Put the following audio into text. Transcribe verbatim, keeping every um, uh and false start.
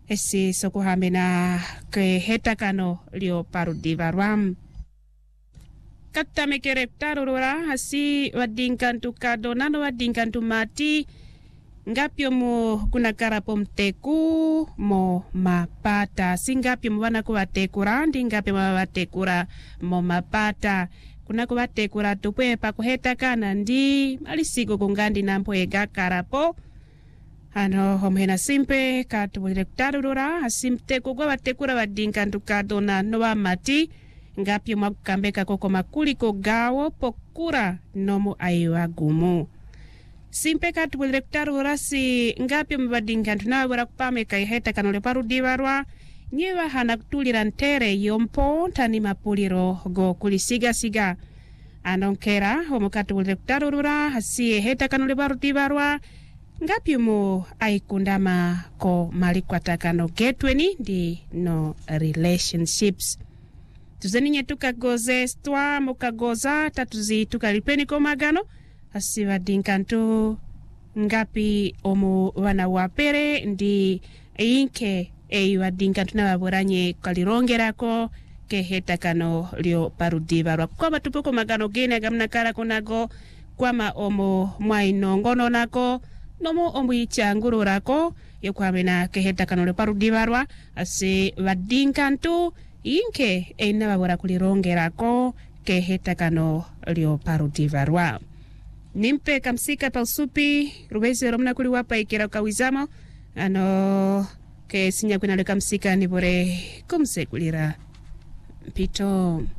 esi sokuhamena ke hetakano lio parudivarwam. Katamekere tarurura hasi wadinkantu kadonano wadinkantu mati ngapyo mu kuna karapo mteku mo mapata singapyo mwana kuwatekura ndi ngapyo mwawatekura mo mapata kuna kuwatekura tupwe pa kuhetakana ndi alisiko kungandi nampo ega karapo ano homena simpe katubulire kutarurura hasi mteku kwa watekura wadinkantu kadonano wa mati ngapyo mwakukambeka koko makuliko gawo pokura nomu aiwa gumu. Simpe katubulire kutarura si ngapyo mbadinkantu nawe wara kupameka iheta kanole parudivarwa nyewa hana kutulira ntere yompo tani mapuliro go kulisiga siga. Anonkera homo katubulire kutarura hasi iheta kanole parudivarwa ngapyo mu aikundama ko malikwatakano getweni di no relationships. Tuzeni nye tukagoze stwa mukagoza tatuzi tukalipeni komagano asiva dinkantu ngapi omu wana wapere ndi inke eiwa dinkantu na waboranye kalirongerako ke hetakano lio parudivarwa kwa batupo komagano gene gamna kara konago kwama omu mwainongono nako nomo omu ichanguru rako yokwamena ke hetakano lio parudivarwa asi vadinkantu inke eina wabora kulirongerako ke hetakano lio parudivarwa. Nimpe kamsika pa usupi rubezi romna kuli wapa ikira kawizamo ano ke sinya kuna le kamsika nibore kumse kulira pito.